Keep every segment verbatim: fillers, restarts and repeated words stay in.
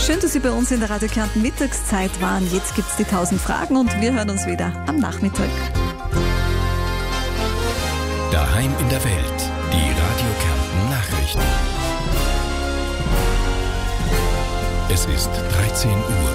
Schön, dass Sie bei uns in der Radio Kärnten Mittagszeit waren. Jetzt gibt es die tausend Fragen und wir hören uns wieder am Nachmittag. Daheim in der Welt, die Radio Kärnten Nachrichten. Es ist dreizehn Uhr.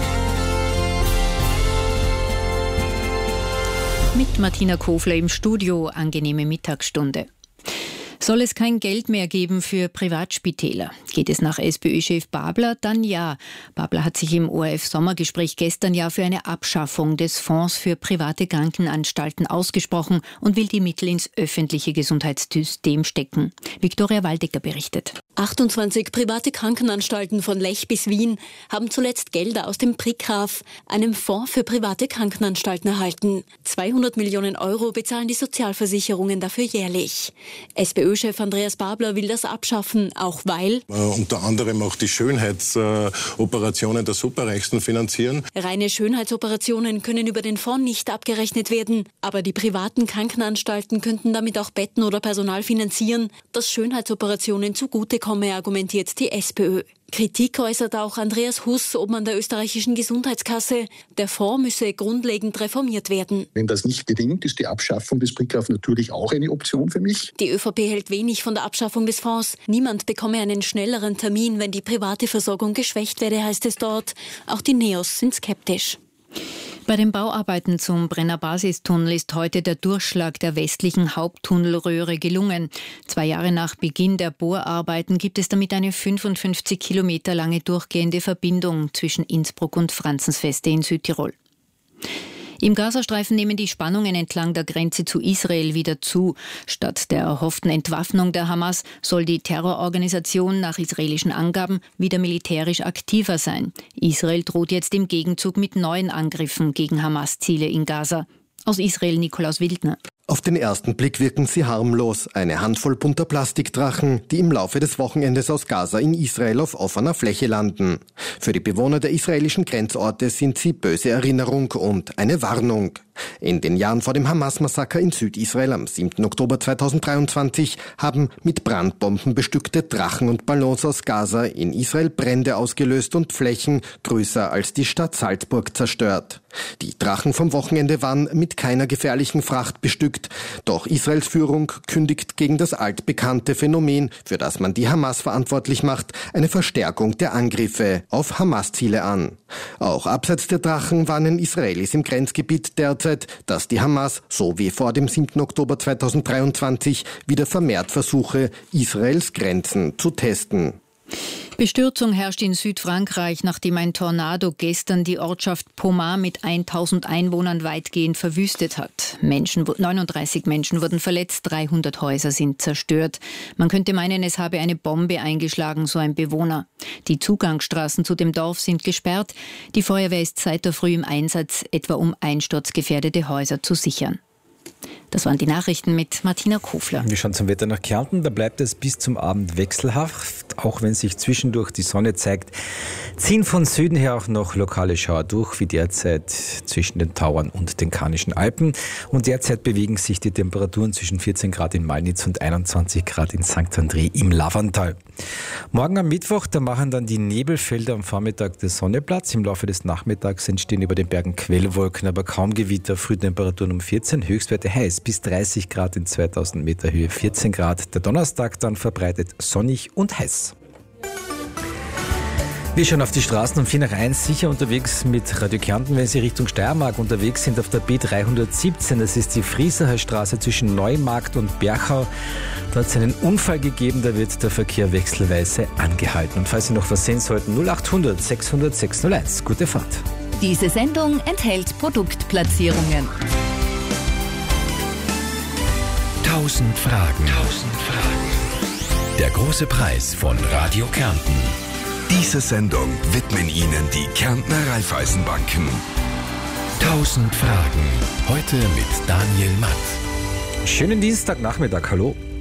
Mit Martina Kofler im Studio, angenehme Mittagsstunde. Soll es kein Geld mehr geben für Privatspitäler? Geht es nach SPÖ-Chef Babler? Dann ja. Babler hat sich im O R F-Sommergespräch gestern ja für eine Abschaffung des Fonds für private Krankenanstalten ausgesprochen und will die Mittel ins öffentliche Gesundheitssystem stecken. Viktoria Waldecker berichtet. achtundzwanzig private Krankenanstalten von Lech bis Wien haben zuletzt Gelder aus dem Prikraf, einem Fonds für private Krankenanstalten, erhalten. zweihundert Millionen Euro bezahlen die Sozialversicherungen dafür jährlich. SPÖ-Chef Andreas Babler will das abschaffen, auch weil äh, unter anderem auch die Schönheitsoperationen äh, der Superreichsten finanzieren. Reine Schönheitsoperationen können über den Fonds nicht abgerechnet werden, aber die privaten Krankenanstalten könnten damit auch Betten oder Personal finanzieren, das Schönheitsoperationen zugutekomme, argumentiert die SPÖ. Kritik äußert auch Andreas Huss, Obmann der österreichischen Gesundheitskasse. Der Fonds müsse grundlegend reformiert werden. Wenn das nicht gelingt, ist die Abschaffung des Prikraf natürlich auch eine Option für mich. Die ÖVP hält wenig von der Abschaffung des Fonds. Niemand bekomme einen schnelleren Termin, wenn die private Versorgung geschwächt werde, heißt es dort. Auch die Neos sind skeptisch. Bei den Bauarbeiten zum Brenner Basistunnel ist heute der Durchschlag der westlichen Haupttunnelröhre gelungen. Zwei Jahre nach Beginn der Bohrarbeiten gibt es damit eine fünfundfünfzig Kilometer lange durchgehende Verbindung zwischen Innsbruck und Franzensfeste in Südtirol. Im Gazastreifen nehmen die Spannungen entlang der Grenze zu Israel wieder zu. Statt der erhofften Entwaffnung der Hamas soll die Terrororganisation nach israelischen Angaben wieder militärisch aktiver sein. Israel droht jetzt im Gegenzug mit neuen Angriffen gegen Hamas-Ziele in Gaza. Aus Israel Nikolaus Wildner. Auf den ersten Blick wirken sie harmlos. Eine Handvoll bunter Plastikdrachen, die im Laufe des Wochenendes aus Gaza in Israel auf offener Fläche landen. Für die Bewohner der israelischen Grenzorte sind sie böse Erinnerung und eine Warnung. In den Jahren vor dem Hamas-Massaker in Südisrael am siebten Oktober zweitausenddreiundzwanzig haben mit Brandbomben bestückte Drachen und Ballons aus Gaza in Israel Brände ausgelöst und Flächen größer als die Stadt Salzburg zerstört. Die Drachen vom Wochenende waren mit keiner gefährlichen Fracht bestückt. Doch Israels Führung kündigt gegen das altbekannte Phänomen, für das man die Hamas verantwortlich macht, eine Verstärkung der Angriffe auf Hamas-Ziele an. Auch abseits der Drachen warnen Israelis im Grenzgebiet derzeit, dass die Hamas, so wie vor dem siebten Oktober zweitausenddreiundzwanzig, wieder vermehrt versuche, Israels Grenzen zu testen. Bestürzung herrscht in Südfrankreich, nachdem ein Tornado gestern die Ortschaft Pomar mit tausend Einwohnern weitgehend verwüstet hat. Menschen, neununddreißig Menschen wurden verletzt, dreihundert Häuser sind zerstört. Man könnte meinen, es habe eine Bombe eingeschlagen, so ein Bewohner. Die Zugangsstraßen zu dem Dorf sind gesperrt. Die Feuerwehr ist seit der Früh im Einsatz, etwa um einsturzgefährdete Häuser zu sichern. Das waren die Nachrichten mit Martina Kofler. Wir schauen zum Wetter nach Kärnten. Da bleibt es bis zum Abend wechselhaft. Auch wenn sich zwischendurch die Sonne zeigt, ziehen von Süden her auch noch lokale Schauer durch, wie derzeit zwischen den Tauern und den Karnischen Alpen. Und derzeit bewegen sich die Temperaturen zwischen vierzehn Grad in Malnitz und einundzwanzig Grad in Sankt André im Lavantal. Morgen am Mittwoch, da machen dann die Nebelfelder am Vormittag der Sonne Platz. Im Laufe des Nachmittags entstehen über den Bergen Quellwolken, aber kaum Gewitter. Frühtemperaturen um vierzehn, Höchstwerte heiß bis dreißig Grad in zweitausend Meter Höhe, vierzehn Grad. Der Donnerstag dann verbreitet sonnig und heiß. Wir schauen auf die Straßen um vier nach eins, sicher unterwegs mit Radio Kärnten, wenn Sie Richtung Steiermark unterwegs sind, auf der B dreihundertsiebzehn. Das ist die Friesacher Straße zwischen Neumarkt und Berchau. Da hat es einen Unfall gegeben, da wird der Verkehr wechselweise angehalten. Und falls Sie noch was sehen sollten, null achthundert sechshundert sechshunderteins. Gute Fahrt. Diese Sendung enthält Produktplatzierungen. Tausend Fragen. Tausend Fragen. Der große Preis von Radio Kärnten. Diese Sendung widmen Ihnen die Kärntner Raiffeisenbanken. Tausend Fragen. Heute mit Daniel Matt. Schönen Dienstagnachmittag. Hallo.